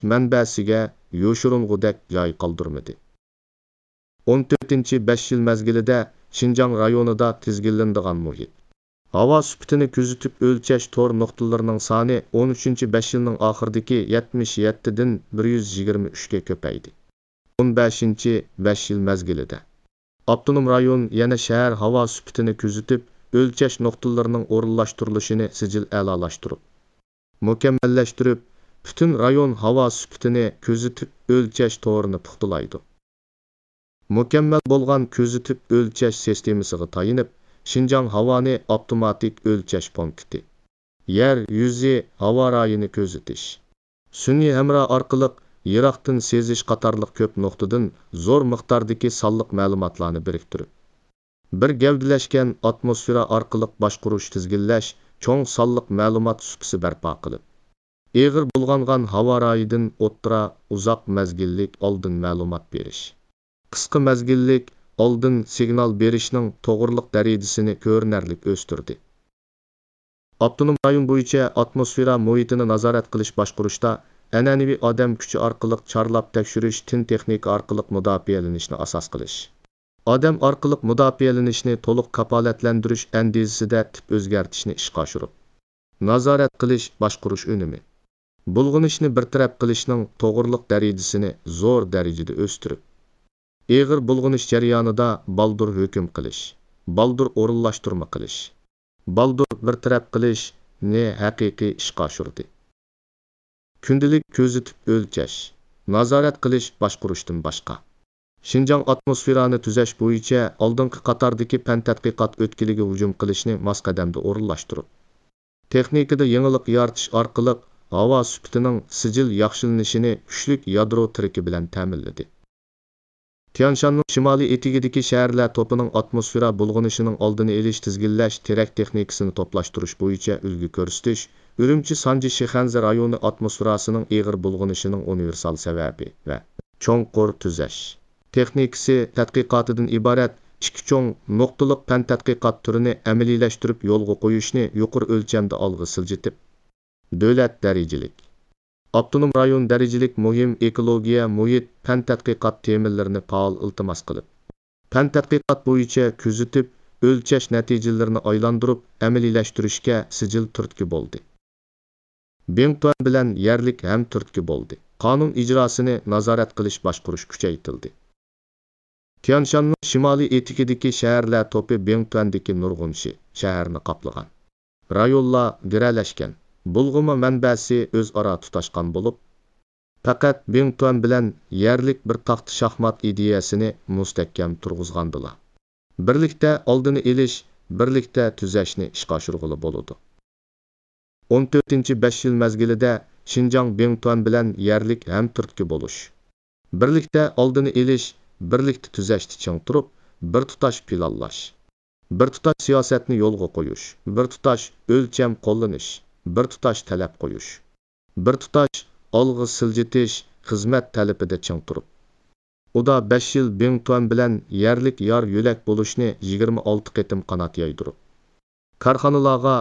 manbasiga yo'shirung'udek joy qoldirmadi. 14-5 yil mezgilida Şinjan rayonida tizginlanadigan muhit. Havo sifatini kuzatib o'lchash tor nuqtalarining soni 13-5 yilning oxiridagi 77 dan 123 ga ko'paydi. 15-5 yil mezgilida Avtonom rayon yana shahar havo sifatini kuzatib o'lchash nuqtalarining o'rinlashtirilishini sijil a'lolashtirib, mukammallashtirib, butun rayon havo sifatini kuzatib o'lchash to'rini puxtalaydi. Mukammal bo'lgan kuzatib o'lchash sistemasiga tayinib, Şinjan havoni avtomatik o'lchash punkti, yer yuzi havo rayini kuzatish, sun'iy hamra orqali yiroqdan sezish qatorliq ko'p nuqtadan zo'r miqdordagi sonliq ma'lumotlarni biriktirib, bir gavdalashgan atmosfera orqali boshqarish tizginlash, cho'ng sonliq ma'lumot supisi barpo qilib, eg'ir bulg'angan havo rayidan o'ttira uzoq mezgillik oldin ma'lumot berish, qisqa mezgillik oldin signal berishning to'g'riliq darajasini ko'rinarlik o'stirdi. Avtonom rayon bo'yicha atmosfera muhitini nazorat qilish boshqarishda an'anaviy odam kuchi orqali chorlab tekshirish, tin texnika orqali mudofaalanishni asos qilish, odam orqali mudofaalanishni to'liq kafolatlantirish andizasida tip o'zgartishni ishga oshirib, nazorat qilish, boshqarish unumi, bulg'anishni bartaraf qilishning to'g'riliq darajasini zo'r darajada o'stirib, eg'ir bulg'anish jarayonida baldur hukm qilish, baldur o'rinlashtirma qilish, baldur bartaraf qilishni haqiqiy ishga oshirdi. Kundalik kuzatib o'lchash, nazorat qilish, boshqarishdan boshqa Şinjan atmosferani tuzash bo'yicha oldingi qatordagi fan tadqiqot o'tkiliga hujum qilishni masqadamda o'rinlashtirib, texnikada yangilik yaratish orqali havo sifatining sijil yaxshilanishini kuchlik yadro triki bilan ta'minladi. Tianshanning shimoliy etigidagi shaharlar to'pining atmosfera bulg'anishining oldini olish, tizginlash, terak texnikasini to'plashtirish bo'yicha ulgu ko'rsatish, Urumchi Sanji Shixanzi rayoni atmosferasining eg'ir bulg'anishining universal sababi va cho'nqur tuzash texnikasi tadqiqotidan iborat ikki cho'ng nuqtaliq fan tadqiqot turini amaliylashtirib yo'lga qo'yishni yuqori o'lchamda olg'a siljitib, davlat darajalik, avtonom rayon darajalik muhim ekologiya, muhit, fan tadqiqot temalarini faol iltimos qilib, fan tadqiqot bo'yicha kuzatib, o'lchash natijalarini aylantirib, amaliylashtirishga sijil turtki bo'ldi. Bengtuan bilan yerlik ham turtki bo'ldi. Qonun ijrosini nazorat qilish, boshqarish kuchaytirildi. Tianshanning shimoliy etigidagi shaharlar to'pi Bengtuandagi nurg'unshi shaharni qoplagan. Rayonlar giralashgan, bulg'ama manbasi o'zaro tutashgan bo'lib, faqat Bengtuan bilan yerlik bir taxti shaxmat ideyasini mustahkam turg'izgandilar. Birlikda oldini olish, birlikda tuzashni ishga oshirg'ili bo'ladi. 14-5 yil mezgilida Şinjan Bengtuan bilan yerlik ham turtki bo'lish, birlikda oldini olish, birlikda tuzashni ching turib, bir tutash planlash, bir tutash siyosatni yo'lga qo'yish, bir tutash o'lcham qo'llanish, bir tutash talab qo'yish, bir tutash olg'a siljitish xizmat talabida ching turib. Uda 5 yil Bengtuan bilan yerlik yor yo'lak bo'lishni 26 qitim qanot yaydirib, korxonalarga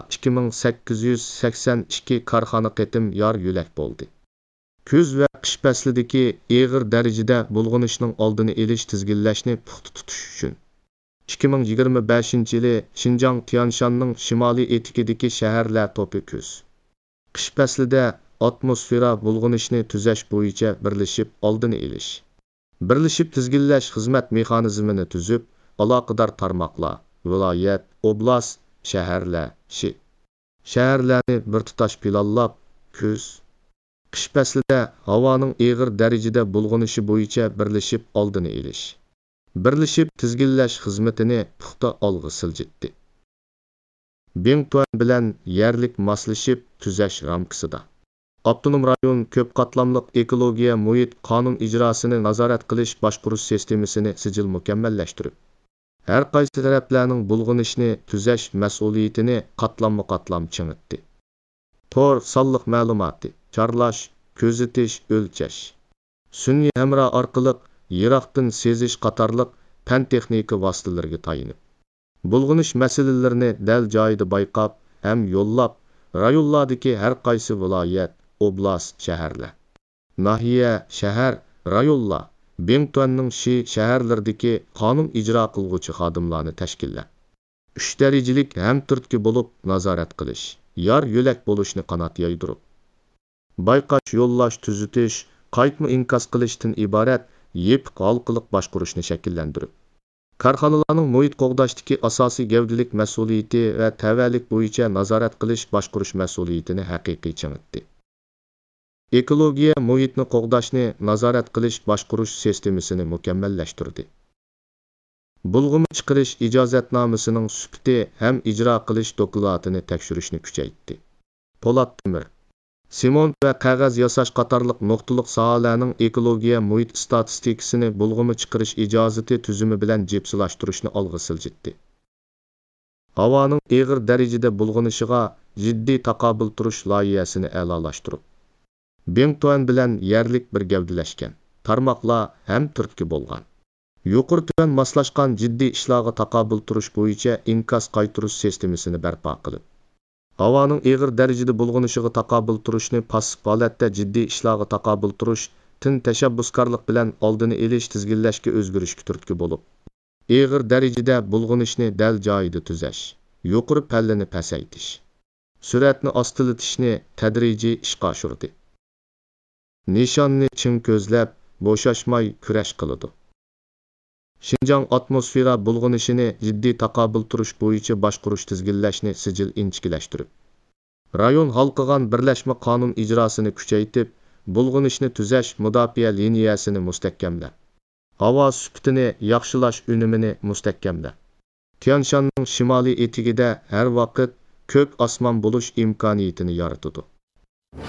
2882 korxona qitim yor yo'lak bo'ldi. Kuz va qish faslidagi eg'ir darajada bulg'anishning oldini olish, tizginlashni puxta tutish uchun 2025-yili Şinjan Tianshanning shimoliy etigidagi shaharlar to'pi kuz, qish faslida atmosfera bulg'anishni tuzash bo'yicha birlashib oldini olish, birlashib tizginlash xizmat mexanizmini tuzib, aloqador tarmoqlar, viloyat, oblast, shaharlarni bir tutash planlab, kuz, qish faslida havoning eg'ir darajada bulg'anishi bo'yicha birlashib oldini olish, birlashib tizginlash xizmatini puxta olg'a siljitdi. Bengtuan bilan yerlik moslashib tuzash ramkasida avtonom rayon ko'p qatlamli ekologiya, muhit, qonun ijrosini nazorat qilish, boshqarish sistemasini sijil mukammallashtirib, har qaysi taraflarning bulg'anishni tuzash mas'uliyatini qatlam chingitdi. Tor sonliq ma'lumoti, chorlash, kuzatish, o'lchash, sun'iy hamra orqali yiroqdan sezish qatorliq fan texnika vositalariga tayinib, bulg'anish masalalarini dal joyida bayqab ham yo'llab, rayonlardagi har qaysi viloyat, oblast, shaharlar nahiye, shahar, rayonlar, Bingtuanning shaharlaridagi qonun ijro qilguvchi xodimlarni tashkillan. 3 darajalik ham turtki bo'lib nazorat qilish, yor yo'lak bo'lishni qanot yaydirib, bayqash, yo'llash, tuzitish, qaytma inkos qilishdan iborat yepiq halqiliq boshqurishni shakllantirib, korxonalarning muhit qo'g'dashdagi asosiy gavdalik mas'uliyati va tavallik bo'yicha nazorat qilish boshqurish mas'uliyatini haqiqiy chingitdi. Ekologiya muhitni qo'g'dashni nazorat qilish boshqurish sistemasini mukammallashtirdi. Bulg'um chiqarish ijozatnomasining sifati ham ijro qilish dokladini tekshirishni kuchaytirdi. Po'lat temir, simont va qog'oz yasash qatorliq nuqtaliq sohalarning ekologiya muhit statistikasini bulg'um chiqarish ijozati tuzumi bilan jipsilashtirishni olg'a siljitdi. Havoning og'ir darajada bulg'anishiga jiddiy taqobil turish loyihasini a'lolashtirib, Bingtuan bilan yerlik bir gavdalashgan, tarmoqlar ham turtki bo'lgan. Yuqori tuvan moslashgan jiddiy ishlarga taqobil turish bo'yicha inkos qaytirish sistemasini barpo qilib, havoning og'ir darajada bulg'anishiga taqobil turishni passiv holatda jiddiy ishlarga taqobil turish tin tashabbuskorlik bilan oldini olish tizginlashga o'zgarishga turtki bo'lib, og'ir darajada bulg'anishni dal joyida tuzash, yuqori pallini pasaytish, suratni ostilatishni tadrijiy ishga oshirdi. Nishonni chin ko'zlab, bo'shashmay kurash qiladi. Xinjiang atmosfera bulg'anishini jiddiy taqobil turish bo'yicha boshqurish tizginlashni sijil inchikilashtirib, rayon halqigan birlashma qonun ijrosini kuchaytirib, bulg'anishni tuzash mudofaa liniyasini mustahkamlab, havo sifatini yaxshilash unumini mustahkamlab, Tianshanning shimoliy etigida har vaqt ko'k osmon bo'lish imkoniyatini yaratadi.